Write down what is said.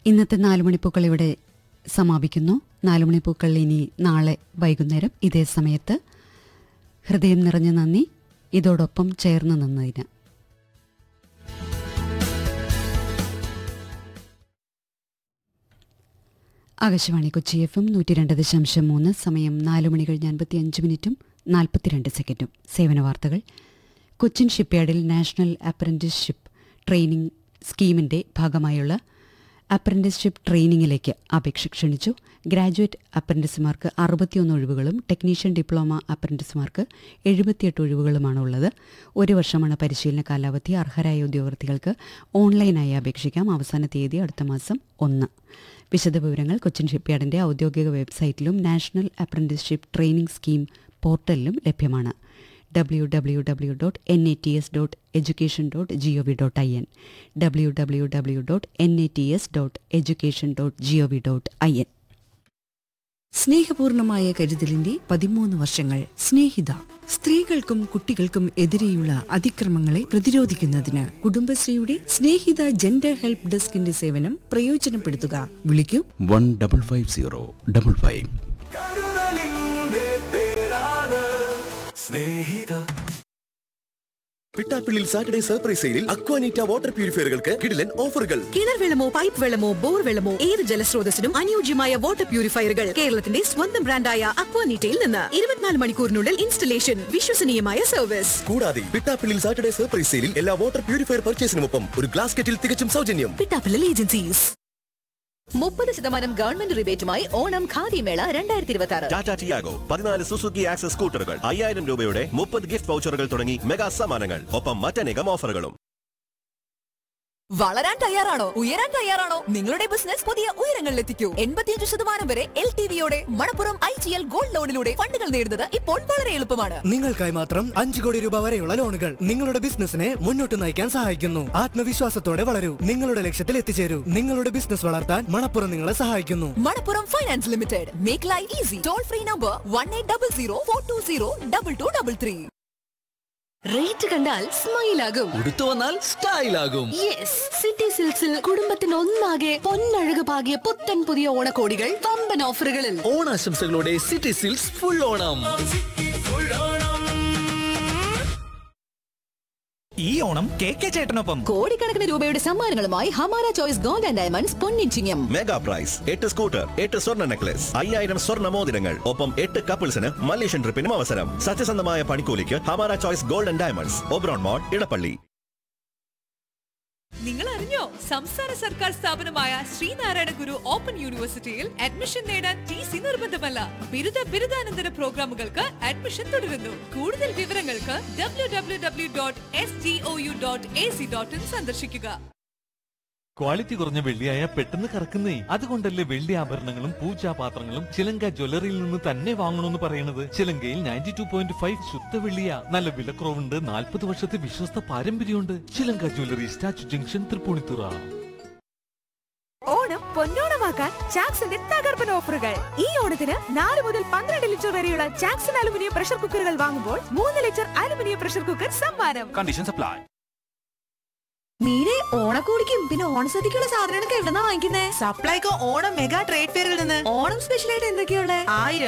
ഇന്നത്തെ 4 മണിപ്പൂക്കൾ ഇവിടെ സമാപിക്കുന്നു. 4 മണിപ്പൂക്കൾ ഇനി നാളെ വൈകുന്നേരം ഇതേ സമയത്ത്. ഹൃദയം നിറഞ്ഞ നന്ദി ഇതോടൊപ്പം ചേർന്ന് നിന്നതിന്. ആകാശവാണി കൊച്ചി FM 102.3. സമയം 4 മണി കഴിഞ്ഞ് 55 മിനിറ്റും 42 സെക്കൻഡും. സേവന വാർത്തകൾ. കൊച്ചിൻ ഷിപ്പ്യാർഡിൽ നാഷണൽ അപ്രന്റീസ്ഷിപ്പ് ട്രെയിനിംഗ് സ്കീമിന്റെ ഭാഗമായുള്ള അപ്രന്റീസ്ഷിപ്പ് ട്രെയിനിങ്ങിലേക്ക് അപേക്ഷ ക്ഷണിച്ചു. ഗ്രാജുവേറ്റ് അപ്രന്റീസുമാർക്ക് 61 ഒഴിവുകളും ടെക്നീഷ്യൻ ഡിപ്ലോമ അപ്രന്റീസുമാർക്ക് 78 ഒഴിവുകളുമാണ് ഉള്ളത്. 1 വർഷമാണ് പരിശീലന കാലാവധി. അർഹരായ ഉദ്യോഗാർത്ഥികൾക്ക് ഓൺലൈനായി അപേക്ഷിക്കാം. അവസാന തീയതി അടുത്ത മാസം 1. വിശദവിവരങ്ങൾ കൊച്ചിൻ ഷിപ്പ്യാർഡിന്റെ ഔദ്യോഗിക വെബ്സൈറ്റിലും നാഷണൽ അപ്രന്റീസ്ഷിപ്പ് ട്രെയിനിംഗ് സ്കീം പോർട്ടലിലും ലഭ്യമാണ്. www.nats.education.gov.in www.nats.education.gov.in. സ്നേഹപൂർണമായ കരുതലിന്റെ 13 വർഷങ്ങൾ. സ്നേഹിത സ്ത്രീകൾക്കും കുട്ടികൾക്കും എതിരെയുള്ള അതിക്രമങ്ങളെ പ്രതിരോധിക്കുന്നതിന് കുടുംബശ്രീയുടെ സ്നേഹിത ജെൻഡർ ഹെൽപ്പ് ഡെസ്കിന്റെ സേവനം പ്രയോജനപ്പെടുത്തുക. വിളിക്കൂ 1555. പിട്ടാപ്പിള്ളിൽ സാറ്റർഡേ സർപ്രൈസ് സെയിലിൽ അക്വാനീറ്റ വാട്ടർ പ്യൂരിഫയറുകൾക്ക് കിടിലൻ ഓഫറുകൾ. കിണർ വെള്ളമോ പൈപ്പ് വെള്ളമോ ബോർ വെള്ളമോ ഏത് ജലസ്രോതസ്സിനും അനുയോജ്യമായ വാട്ടർ പ്യൂരിഫയറുകൾ കേരളത്തിന്റെ സ്വന്തം ബ്രാൻഡായ അക്വാനീറ്റയിൽ നിന്ന് 24 മണിക്കൂറിനുള്ളിൽ ഇൻസ്റ്റലേഷൻ, വിശ്വസനീയമായ സർവീസ്. കൂടാതെ പിട്ടാപ്പിള്ളിൽ സാറ്റർഡേ സർപ്രൈസ് സെയിലിൽ എല്ലാ വാട്ടർ പ്യൂരിഫയർ പർച്ചേസിനുമൊപ്പം ഒരു ഗ്ലാസ് കെറ്റിൽ തികച്ചും സൗജന്യം. പിട്ടാപ്പിള്ളി ഏജൻസീസ്. 30% ഗവൺമെന്റ് റിബേറ്റുമായി ഓണം ഖാദി മേള 2026. ടാറ്റ ടിയാഗോ, 14 സുസുക്കി ആക്സസ് സ്കൂട്ടറുകൾ, 5000 രൂപയുടെ 30 ഗിഫ്റ്റ് വൗച്ചറുകൾ തുടങ്ങി മെഗാ സമ്മാനങ്ങൾ, ഒപ്പം മറ്റനേകം ഓഫറുകളും. വളരാൻ തയ്യാറാണോ? ഉയരാൻ തയ്യാറാണോ? നിങ്ങളുടെ ബിസിനസ് പുതിയ ഉയരങ്ങളിലെത്തിക്കൂ. 85% വരെ LTV-യോടെ മണപ്പുറം IGL ഗോൾഡ് ലോണിലൂടെ ഫണ്ടുകൾ നേടുന്നത് ഇപ്പോൾ വളരെ എളുപ്പമാണ്. നിങ്ങൾക്കായി മാത്രം 5 കോടി രൂപ വരെയുള്ള ലോണുകൾ നിങ്ങളുടെ ബിസിനസിനെ മുന്നോട്ട് നയിക്കാൻ സഹായിക്കുന്നു. ആത്മവിശ്വാസത്തോടെ വളരൂ, നിങ്ങളുടെ ലക്ഷ്യത്തിൽ എത്തിച്ചേരൂ. നിങ്ങളുടെ ബിസിനസ് വളർത്താൻ മണപ്പുറം നിങ്ങളെ സഹായിക്കുന്നു. Manappuram finance limited. Make life easy. Toll free number 1800 420 3333. Rate കണ്ടാൽ സ്മൈൽ ആകും, ഉടുത്തു വന്നാൽ സ്റ്റൈൽ ആകും. യെസ്, സിറ്റി സിൽക്സിൽ കുടുംബത്തിന് ഒന്നാകെ പൊന്നഴക് പാകിയ പുത്തൻ പുതിയ ഓണക്കോടികൾ വമ്പൻ ഓഫറുകളിൽ. ഓണാശംസകളോടെ സിറ്റി സിൽക്സ് ഫുൾ ഓണം. ഈ ഓണം KK ചേട്ടനൊപ്പം കോടിക്കണക്കിന് രൂപയുടെ സമ്മാനങ്ങളുമായി Hamara choice gold and diamonds പൊന്നിച്ചിങ്ങം. Mega price 8 scooter, 8 സ്വർണ്ണ നെക്ലസ്, 5000 സ്വർണ്ണ മോതിരങ്ങൾ, ഒപ്പം 8 കപ്പിൾസിന് മലേഷ്യൻ ട്രിപ്പിനും അവസരം. സത്യസന്ധമായ പണിക്കൂലിക്ക് Hamara choice gold and diamonds, Oberon മോൾ, ഇടപ്പള്ളി. നിങ്ങൾ അറിഞ്ഞോ? സംസ്ഥാന സർക്കാർ സ്ഥാപനമായ ശ്രീനാരായണ ഗുരു ഓപ്പൺ യൂണിവേഴ്സിറ്റിയിൽ അഡ്മിഷൻ നേടാൻ TC നിർബന്ധമല്ല. ബിരുദാനന്തര പ്രോഗ്രാമുകൾക്ക് അഡ്മിഷൻ തുടരുന്നു. കൂടുതൽ വിവരങ്ങൾക്ക് www.sgou.ac.in സന്ദർശിക്കുക. ക്വാളിറ്റി കുറഞ്ഞ വെള്ളിയായ പെട്ടെന്ന് കറക്കുന്നേ. അതുകൊണ്ടല്ലേ വെള്ളി ആഭരണങ്ങളും പൂജാപാത്രങ്ങളും ചിലങ്ക ജ്വല്ലറിയിൽ നിന്ന് തന്നെ വാങ്ങണമെന്ന് പറയുന്നത്. ചിലങ്കയിൽ 92.5 ശുദ്ധ വെള്ളിയ. നല്ല വിലക്കുറവുണ്ട്, 40 വർഷത്തെ വിശ്വസ്ത പാരമ്പര്യമുണ്ട്. ചിലങ്ക jewellery, statue junction, Tripunithura. Onam പൊന്നോണമാക്കാൻ ചാക്സിന്റെ തകർപ്പൻ ഓഫറുകൾ. ഈ ഓണത്തിന് 4 മുതൽ 12 ലിറ്റർ വരെയുള്ള ചാക്സൺ അലുമിനിയം പ്രഷർ കുക്കറുകൾ വാങ്ങുമ്പോൾ 3 ലിറ്റർ അലുമിനിയം പ്രഷർ കുക്കർ സമ്മാനം. Condition supply. മീരെ ഓണക്കോടിക്കും പിന്നെ ഓണസദ്യക്കുള്ള സാധനങ്ങളൊക്കെ എവിടെന്നാ വാങ്ങിക്കുന്നേ? സപ്ലൈകോ ഓണം മെഗാ ട്രേഡ് ഫെയറിൽ നിന്ന്. ഓണം സ്പെഷ്യൽ ആയിട്ട് എന്തൊക്കെയാണ്? 1000